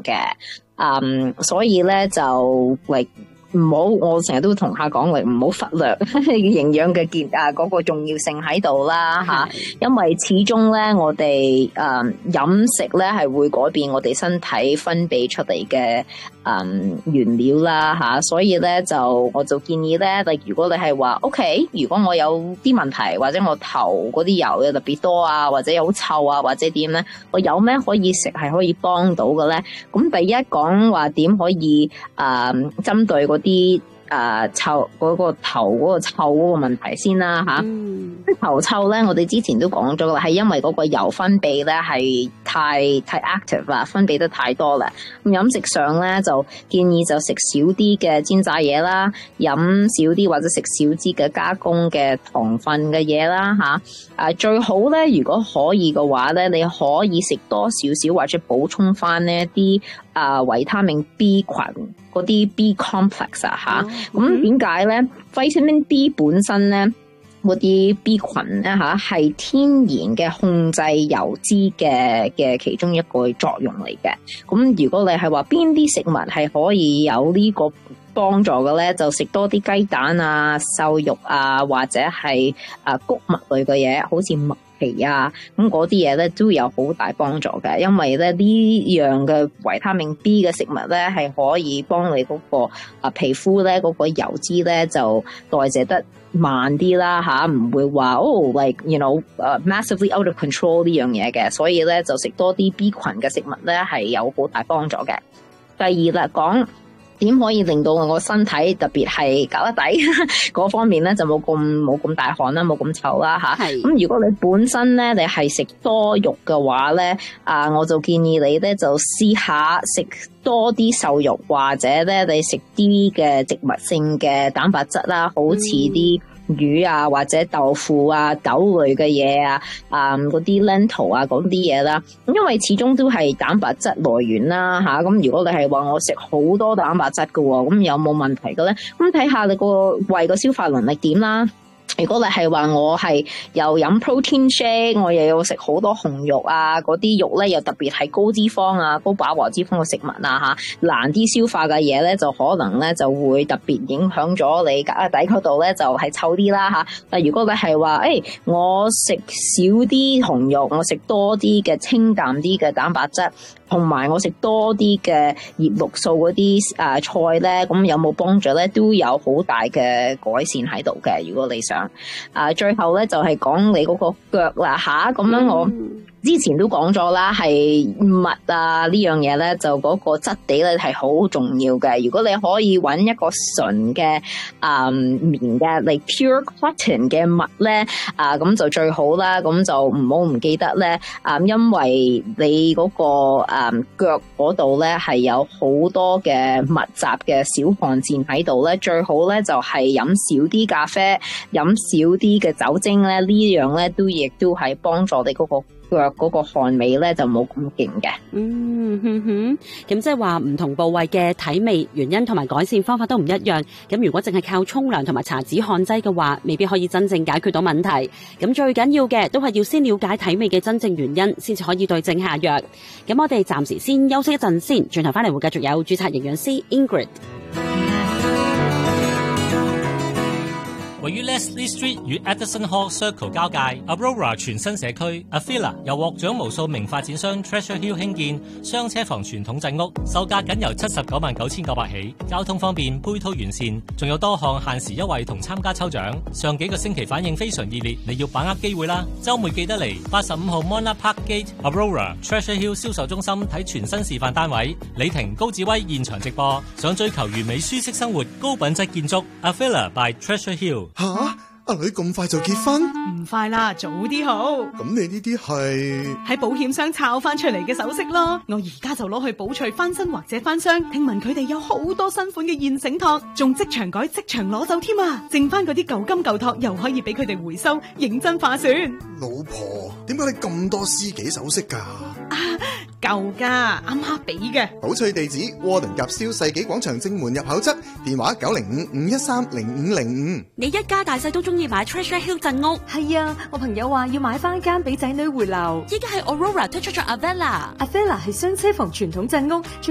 嘅，所以咧就唔好，我成日都同客講，唔好忽略營養嘅嗰個重要性喺度啦吓，因為始終咧我哋飲食咧係會改變我哋身體分泌出嚟嘅原料啦吓，所以咧我就建議咧，如果你係話 OK， 如果我有啲問題或者我頭嗰啲油又特別多啊，或者有好臭啊，或者點咧，我有咩可以食係可以幫到嘅咧？咁第一講話點可以針對啲臭嗰個頭嗰個臭嗰個問題先啦吓，頭臭咧，我哋之前都講咗啦，係因為嗰個油分泌咧係太 active 啦，分泌得太多啦。咁飲食上咧就建議就食少啲嘅煎炸嘢啦，飲少啲或者食少啲嘅加工嘅糖分嘅嘢啦吓。最好咧，如果可以嘅話咧，你可以食多少少或者補充翻呢啲維他命 B 群嗰啲 B complex 啊吓。咁點解咧 ？Vitamin B 本身咧，嗰啲 B 群咧吓係天然嘅控制油脂嘅其中一個作用嚟嘅。咁如果你係話邊啲食物係可以有呢個幫助嘅咧，就食多啲雞蛋啊、瘦肉啊，或者係穀物類嘅嘢，好似麥皮啊，咁嗰啲嘢咧都有好大幫助嘅，因為咧呢樣嘅維他命 B 嘅食物咧係可以幫你嗰個皮膚咧嗰個油脂咧就代謝得慢啲啦吓，唔會話massively out of control 呢樣嘢嘅，所以咧就食多啲 B 群嘅食物咧係有好大幫助嘅。第二啦，講點可以令到我個身體特別係胳肋底嗰方面咧就冇咁大汗啦，冇咁臭啦吓。咁如果你本身咧你係食多肉嘅話咧，我就建議你咧就試下食多啲瘦肉，或者咧你食啲嘅植物性嘅蛋白質啦，好似啲魚啊，或者豆腐啊、豆類嘅嘢啊，嗰啲 lentil 啊，嗰啲嘢啦，因為始終都係蛋白質來源啦吓。咁如果你係話我食好多蛋白質嘅，咁有冇問題嘅咧？咁睇下你個胃個消化能力點啦。如果你係話我係又飲 protein shake， 我又要食好多紅肉啊，嗰啲肉咧又特別係高脂肪啊、高飽和脂肪嘅食物啊吓，難啲消化嘅嘢咧就可能咧就會特別影響咗你胳肋底嗰度咧就係臭啲啦吓。但如果你係話我食少啲紅肉，我食多啲嘅清淡啲嘅蛋白質，同埋我食多啲嘅葉綠素嗰啲菜咧，咁有冇幫助咧？都有好大嘅改善喺度嘅。如果你想最後咧就係講你嗰個腳啦吓，咁樣我之前都講咗啦，係襪啊呢樣嘢咧，就嗰個質地咧係好重要嘅。如果你可以揾一個純嘅棉嘅嚟 pure cotton 嘅襪咧，咁就最好啦。咁就唔好唔記得咧，因為你嗰個腳嗰度咧係有好多嘅密集嘅小汗腺喺度咧，最好咧就係飲少啲咖啡，飲少啲嘅酒精咧，呢樣咧亦都係幫助你嗰個腳嗰個汗味咧就冇咁勁嘅。 咁即係話唔同部位嘅體味原因同埋改善方法都唔一樣。咁如果淨係靠沖涼同埋搽止汗劑嘅話，未必可以真正解決到問題。咁最緊要嘅都係要先了解體味嘅真正原因，先至可以對症下藥。咁我哋暫時先休息一陣先，轉頭翻嚟會繼續有註冊營養師 Ingrid。 位於 Leslie Street 與 Edison Hall Circle 交界 Aurora 全新社區 Avila 由獲獎無數名發展商 Treasure Hill 興建雙車房傳統鎮屋，售價僅由799900起，交通方便，配套完善，仲有多項限時優惠同參加抽獎。上幾個星期反應非常熱烈，你要把握機會啦！週末記得嚟85號 Monarch Park Gate Aurora Treasure Hill 銷售中心睇全新示範單位，李婷、高志威現場直播。想追求完美舒適生活、高品質建築 Avila by Treasure Hill。 吓，阿女咁快就結婚？ 唔快啦，早啲好。 咁你呢啲係喺保險箱抄翻出嚟嘅首飾咯，我而家就攞去寶翠翻新或者翻箱。聽聞佢哋有好多新款嘅現成托，仲即場改即場攞走添啊！剩翻嗰啲舊金舊托又可以俾佢哋回收，認真划算。 老婆，點解你咁多私己首飾㗎？ 舊㗎，啱啱俾嘅。 寶翠地址：窩頓夾燒世紀廣場正門入口側，電話905-513-0505。 你一家大細都中意買 Treasure Hill 鎮屋？ 係啊，我朋友話要買翻間俾仔女回流。 依家係 Aurora 推出咗 Avila 係雙車房傳統鎮屋。